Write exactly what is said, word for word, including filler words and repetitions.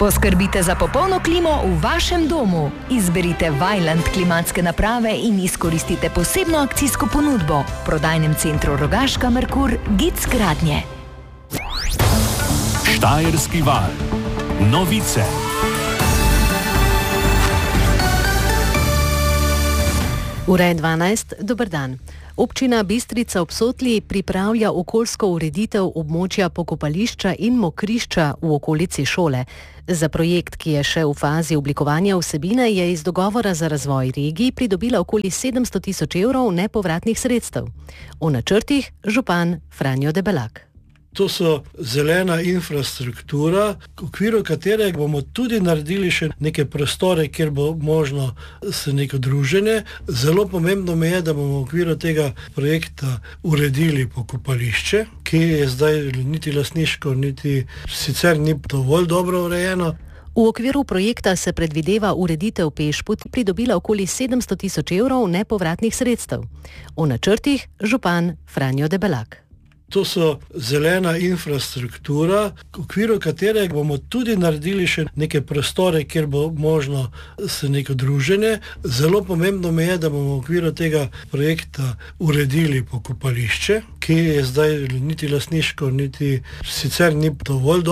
Poskrbite za popolno klimo v vašem domu. Izberite Vaillant klimatske naprave in izkoristite posebno akcijsko ponudbo. V prodajnem centru Rogaška Merkur, Gic Gradnje. Štajerski val. Novice. Ura je dvanajst, dober dan. Občina Bistrica ob Sotli pripravlja okoljsko ureditev območja pokopališča in mokrišča v okolici šole. Za projekt, ki je še v fazi oblikovanja vsebine, je iz dogovora za razvoj regij pridobila okoli sedemsto tisoč evrov nepovratnih sredstev. O načrtih župan Franjo Debelak. To so zelena infrastruktura, v okviru katerega bomo tudi naredili še neke prostore, kjer bo možno se neko druženje. Zelo pomembno mi je, da bomo v okviru tega projekta uredili pokopališče, ki je zdaj niti lastniško, niti sicer ni dovolj dobro urejeno. V okviru projekta se predvideva ureditev pešpoti pridobila okoli sedemsto tisoč evrov nepovratnih sredstev. O načrtih župan Franjo Debelak. To so zelena infrastruktura, v okviru katerega bomo tudi naredili še neke prostore, kjer bo možno se neko druženje. Zelo pomembno mi je, da bomo v okviru tega projekta uredili pokopališče, ki je zdaj niti lastniško, niti sicer ni dovolj dobro.